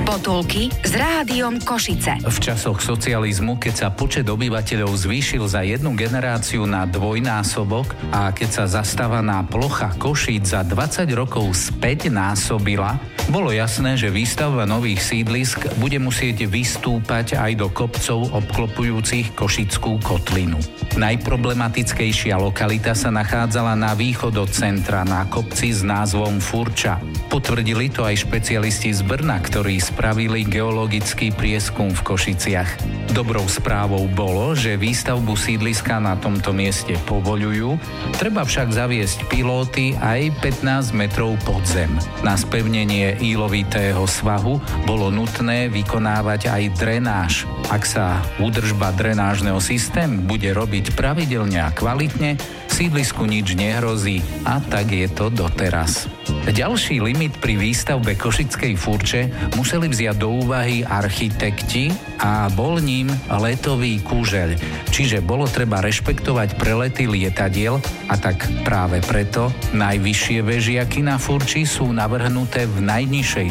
Potulky s Rádiom Košice. V časoch socializmu, keď sa počet obyvateľov zvýšil za jednu generáciu na dvojnásobok a keď sa zastávaná plocha Košíc za 20 rokov späť násobila, bolo jasné, že výstavba nových sídlisk bude musieť vystúpať aj do kopcov obklopujúcich Košickú kotlinu. Najproblematickejšia lokalita sa nachádzala na východ od centra na kopci s názvom Furča. Potvrdili to aj špecialisti z Brna, ktorí spravili geologický prieskum v Košiciach. Dobrou správou bolo, že výstavbu sídliska na tomto mieste povoľujú, treba však zaviesť pilóty aj 15 metrov pod zem. Na spevnenie ílovitého svahu bolo nutné vykonávať aj drenáž. Ak sa údržba drenážneho systému bude robiť pravidelne a kvalitne, sídlisku nič nehrozí a tak je to doteraz. Ďalší limit pri výstavbe Košickej Furče museli vziať do úvahy architekti a bol ním letový kúžeľ. Čiže bolo treba rešpektovať prelety lietadiel a tak práve preto najvyššie vežiaky na Furči sú navrhnuté v najnižšej